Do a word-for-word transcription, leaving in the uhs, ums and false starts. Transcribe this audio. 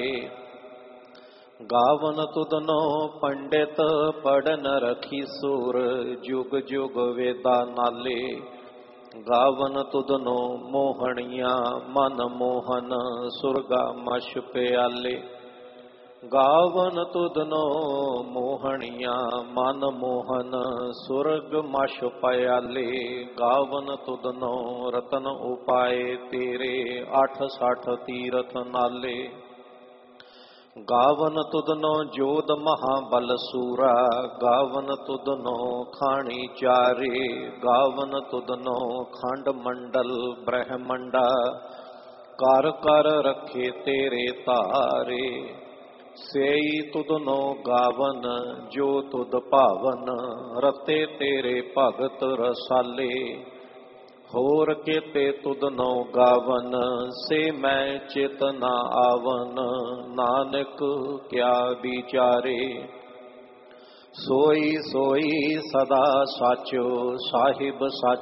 ਗਾਵਨ ਤੁਧਨੋ ਪੰਡਿਤ ਪੜਨ ਰਖੀ ਸੂਰ, ਜੁਗ ਜੁਗ ਵੇਦਾ ਨਾਲੇ। ਗਾਵਨ ਤੁਧਨੋ ਮੋਹਣੀਆਂ ਮਨ ਮੋਹਨ, ਸੁਰਗਾ ਮਛ ਪਿਆਲੇ। ਗਾਵਨ ਤੁਧਨੋ ਮੋਹਣੀਆਂ ਮਨ ਮੋਹਨ, ਸੁਰਗ ਮਛ ਪਿਆਲੇ। ਗਾਵਨ ਤੁਧਨੋ ਰਤਨ ਉਪਾਏ ਤੇਰੇ, ਅਠ ਸਠ ਤੀਰਥ ਨਾਲੇ। ਗਾਵਨ ਤੁਧਨੋ ਜੋਧ ਮਹਾਬਲ ਸੂਰਾ, ਗਾਵਨ ਤੁਧਨੋ ਖਾਣੀ ਚਾਰੇ। ਗਾਵਨ ਤੁਧਨੋ ਖੰਡ ਮੰਡਲ ਬ੍ਰਹਮੰਡਾ, ਕਰ ਕਰ ਰਖੇ ਤੇਰੇ ਧਾਰੇ। ਸੇਈ ਤੁਧਨੋ ਗਾਵਨ ਜੋ ਤੁਧ ਭਾਵਨ, ਰਤੇ ਤੇਰੇ ਭਗਤ ਰਸਾਲੇ। ਹੋਰ ਕੇਤੇ ਤੁਧਨੋ ਗਾਵਨ, ਸੇ ਮੈਂ ਚਿਤ ਨ ਆਵਨ। ਨਾਨਕ ਕਿਆ ਵਿਚਾਰੇ, ਸੋਈ ਸੋਈ ਸਦਾ ਸਾਚੋ ਸਾਹਿਬ ਸੱਚ